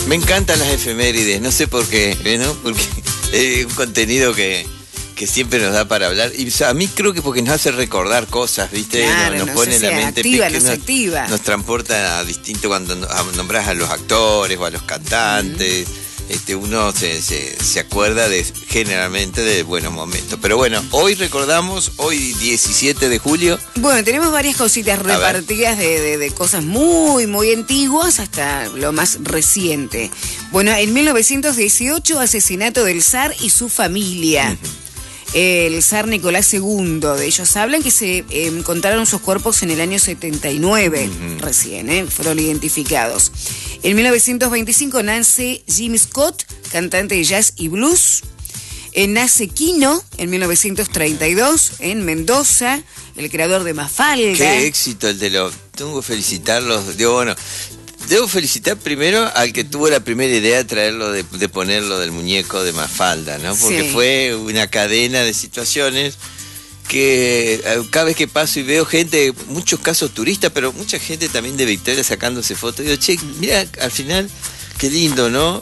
Me encantan las efemérides, no sé por qué, ¿no? Porque es un contenido que siempre nos da para hablar. Y a mí creo que porque nos hace recordar cosas, ¿viste? Claro, nos pone en la mente activa. Nos transporta a distinto cuando nombrás a los actores o a los cantantes. Uno se acuerda generalmente de buenos momentos. Pero bueno, hoy recordamos, hoy 17 de julio. Bueno, tenemos varias cositas repartidas de cosas muy, muy antiguas hasta lo más reciente. Bueno, en 1918, asesinato del zar y su familia. El zar Nicolás II. De ellos hablan que se encontraron sus cuerpos en el año 79, recién, fueron identificados. En 1925 nace Jimmy Scott, cantante de jazz y blues. Nace Quino en 1932 en Mendoza, el creador de Mafalda. Qué éxito el de los... Tengo que felicitarlos. Debo felicitar primero al que tuvo la primera idea de traerlo, de ponerlo del muñeco de Mafalda, ¿no? Porque fue una cadena de situaciones que cada vez que paso y veo gente, muchos casos turistas, pero mucha gente también de Victoria sacándose fotos. Digo, che, mira, al final, qué lindo, ¿no?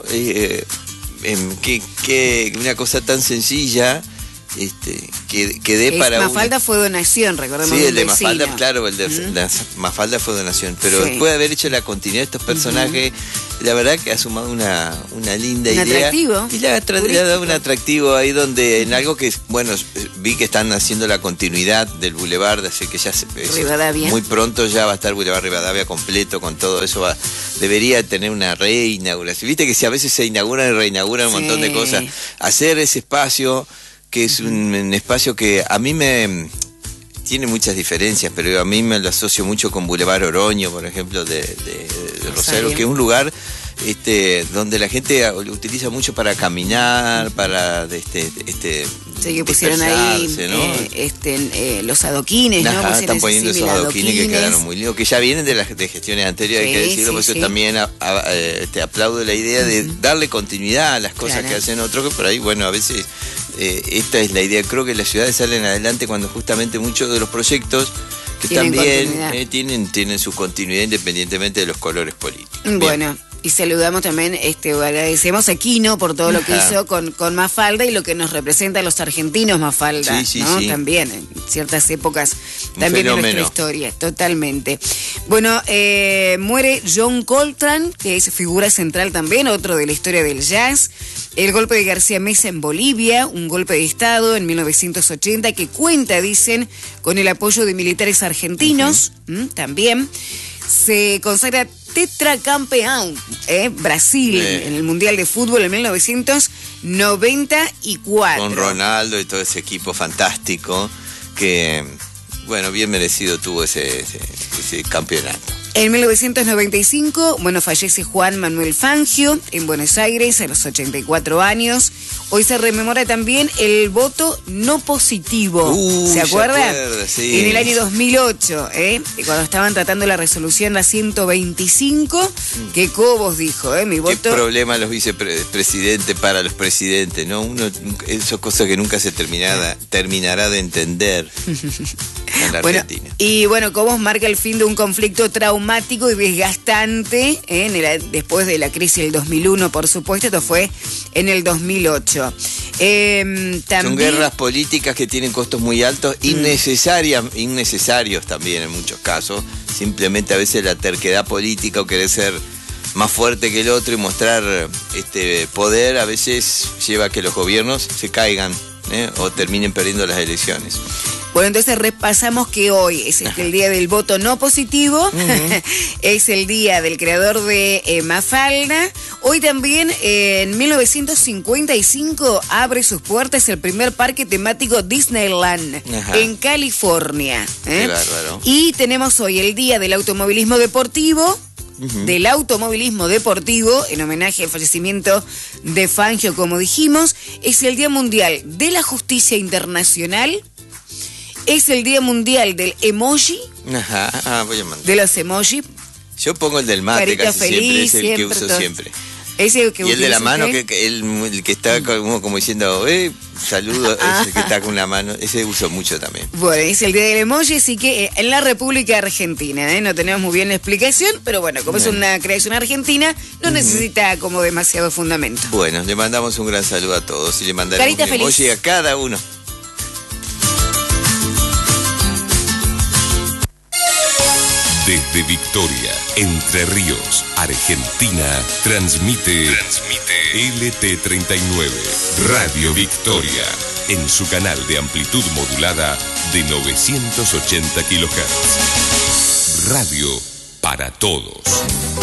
Que una cosa tan sencilla... que dé para Mafalda fue donación, recordemos. Sí, el de Mafalda, claro, el de Mafalda fue donación, pero después de haber hecho la continuidad de estos personajes, la verdad que ha sumado una linda idea. Atractivo. Y le ha dado un atractivo ahí donde en algo que, bueno, vi que están haciendo la continuidad del Boulevard, así que ya muy pronto ya va a estar Boulevard Rivadavia completo con todo eso, debería tener una reinauguración. Viste que si a veces se inauguran y reinauguran un montón de cosas, hacer ese espacio que es un espacio que a mí tiene muchas diferencias, pero a mí me lo asocio mucho con Boulevard Oroño, por ejemplo, de Rosario, que es un lugar donde la gente lo utiliza mucho para caminar, para sí, que pusieron ahí, ¿no? los adoquines, ¿no? Ajá, están poniendo esos adoquines que quedaron muy lindos, que ya vienen de gestiones anteriores, hay que decirlo, por eso también aplaudo la idea de darle continuidad a las cosas que hacen otros, que por ahí, bueno, a veces esta es la idea. Creo que las ciudades salen adelante cuando justamente muchos de los proyectos que también tienen su continuidad independientemente de los colores políticos. Bueno. Y saludamos también, agradecemos a Quino por todo lo que hizo con Mafalda y lo que nos representa a los argentinos Mafalda, ¿no? También, en ciertas épocas, también en nuestra historia, totalmente. Bueno, muere John Coltrane, que es figura central también, otro de la historia del jazz. El golpe de García Meza en Bolivia, un golpe de Estado en 1980 que cuenta, dicen, con el apoyo de militares argentinos, también. Se consagra tetracampeón, Brasil, en el Mundial de Fútbol en 1994. Con Ronaldo y todo ese equipo fantástico que, bueno, bien merecido tuvo ese campeonato. En 1995, fallece Juan Manuel Fangio en Buenos Aires a los 84 años. Hoy se rememora también el voto no positivo. ¿Se acuerda? Sí. En el año 2008, cuando estaban tratando la resolución la 125, que Cobos dijo, mi voto... ¿Qué problema los vicepresidentes para los presidentes, no? Esas cosas que nunca se terminará de entender en la Argentina. Y Cobos marca el fin de un conflicto traumático y desgastante, después de la crisis del 2001, por supuesto, esto fue en el 2008. También... Son guerras políticas que tienen costos muy altos, innecesarios también en muchos casos. Simplemente a veces la terquedad política o querer ser más fuerte que el otro y mostrar poder a veces lleva a que los gobiernos se caigan o terminen perdiendo las elecciones. Bueno, entonces repasamos que hoy es el día del voto no positivo, es el día del creador de Mafalda. Hoy también, en 1955, abre sus puertas el primer parque temático Disneyland en California. Qué bárbaro. Y tenemos hoy el día del automovilismo deportivo. Del automovilismo deportivo, en homenaje al fallecimiento de Fangio, como dijimos. Es el Día Mundial de la Justicia Internacional. Es el Día Mundial del Emoji. Voy a mandar. De los emoji. Yo pongo el del mate, Carita casi feliz, siempre, es el que uso siempre. Ese que y el de la mano, que el que está como diciendo, saludo, ese que está con la mano, ese uso mucho también. Bueno, es el día del emoji, así que en la República Argentina, no tenemos muy bien la explicación, pero bueno, como es una creación argentina, no necesita como demasiado fundamento. Bueno, le mandamos un gran saludo a todos y le mandaremos un emoji a cada uno. Desde Victoria, Entre Ríos, Argentina, transmite LT39, Radio Victoria, en su canal de amplitud modulada de 980 kHz. Radio para todos.